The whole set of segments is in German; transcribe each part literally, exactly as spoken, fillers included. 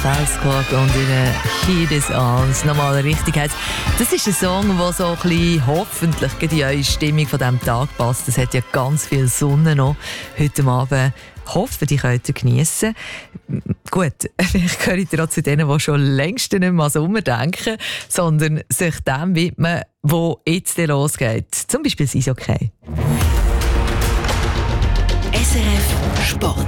Felsquad und ihre Heat is on. Nochmal richtig heiß. Das ist ein Song, der so ein bisschen hoffentlich in eure Stimmung von diesem Tag passt. Es hat ja ganz viel Sonne noch heute Abend. Ich hoffe, die könnt ihr geniessen. Gut, vielleicht gehört ihr auch zu denen, die schon längst nicht mehr an den Sommer denken, sondern sich dem widmen, wo jetzt losgeht. Zum Beispiel das Eishockey. S R F Sport.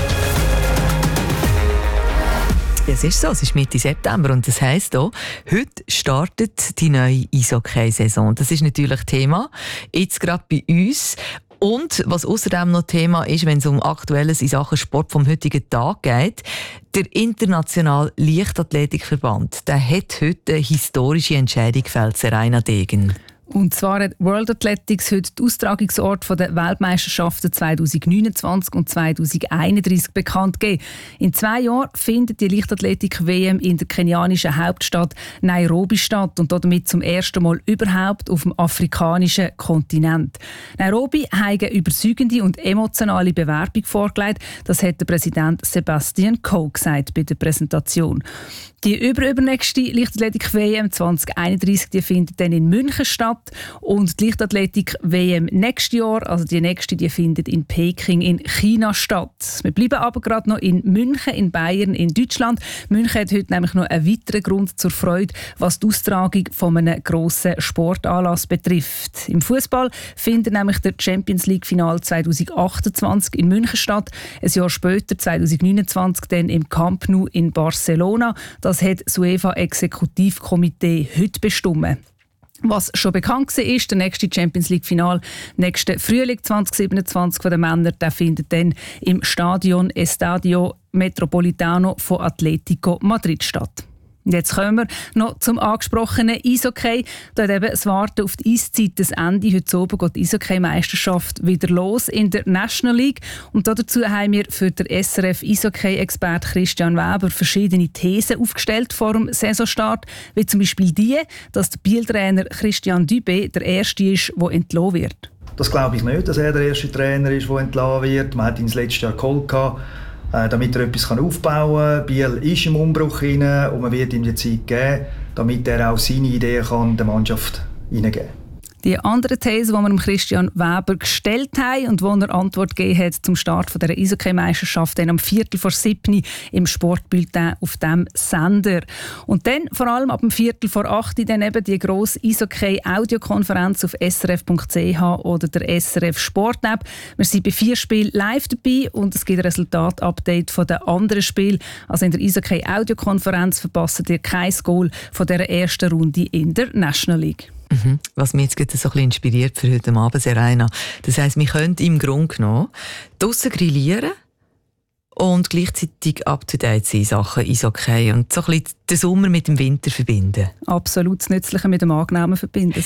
Ja, es ist so, es ist Mitte September und das heisst auch, heute startet die neue Eishockey-Saison. Das ist natürlich Thema, jetzt gerade bei uns. Und was außerdem noch Thema ist, wenn es um Aktuelles in Sachen Sport vom heutigen Tag geht, der Internationale Leichtathletikverband, der hat heute eine historische Entscheidung gefällt, Serena Degen. Und zwar hat World Athletics heute den Austragungsort der Weltmeisterschaften zwanzig neunundzwanzig und zwanzig einunddreißig bekannt gegeben. In zwei Jahren findet die Leichtathletik-W M in der kenianischen Hauptstadt Nairobi statt und damit zum ersten Mal überhaupt auf dem afrikanischen Kontinent. Nairobi hat eine überzeugende und emotionale Bewerbung vorgelegt. Das hat der Präsident Sebastian Coe gesagt bei der Präsentation. Die überübernächste Leichtathletik-W M zwanzig einunddreißig die findet dann in München statt und die Leichtathletik-W M nächstes Jahr, also die nächste, die findet in Peking in China statt. Wir bleiben aber gerade noch in München, in Bayern, in Deutschland. München hat heute nämlich noch einen weiteren Grund zur Freude, was die Austragung von einem grossen Sportanlass betrifft. Im Fußball findet nämlich der Champions League Final zwanzig achtundzwanzig in München statt. Ein Jahr später, zwanzig neunundzwanzig, dann im Camp Nou in Barcelona. Das hat das UEFA-Exekutivkomitee heute bestimmt. Was schon bekannt war, ist der nächste Champions League-Final nächsten Frühling zwanzig siebenundzwanzig von den Männern. Der findet dann im Stadion Estadio Metropolitano von Atletico Madrid statt. Und jetzt kommen wir noch zum angesprochenen Eishockey. Da hat eben das Warten auf die Eiszeit das Ende. Heute oben geht die Eishockey-Meisterschaft wieder los in der National League. Und dazu haben wir für den S R F-Eishockey-Expert Christian Weber verschiedene Thesen aufgestellt vor dem Saisonstart. Wie zum Beispiel die, dass der Biel-Trainer Christian Dubé der Erste ist, der entlassen wird. Das glaube ich nicht, dass er der erste Trainer ist, der entlassen wird. Man hat ihn das letzte Jahr geholt, damit er etwas aufbauen kann. Biel ist im Umbruch hinein und man wird ihm die Zeit geben, damit er auch seine Ideen kann der Mannschaft hineingeben kann. Die andere These, die wir Christian Weber gestellt haben und wo er Antwort gegeben hat zum Start der Eishockey-Meisterschaft am Viertel vor sieben im Sportbulletin auf dem Sender. Und dann vor allem ab dem Viertel vor acht dann eben die grosse Eishockey-Audiokonferenz auf s r f punkt c h oder der S R F Sport-App. Wir sind bei vier Spielen live dabei und es gibt ein Resultat-Update von den anderen Spielen. Also in der Eishockey-Audiokonferenz verpassen ihr kein Goal von dieser ersten Runde in der National League. Mhm. Was mich jetzt so ein bisschen inspiriert für heute Abend, Serena. Das heisst, wir können im Grunde genommen draussen grillieren und gleichzeitig up-to-date sein in Sachen Eishockey und so ein bisschen den Sommer mit dem Winter verbinden. Absolut das Nützliche mit dem Angenehmen verbinden.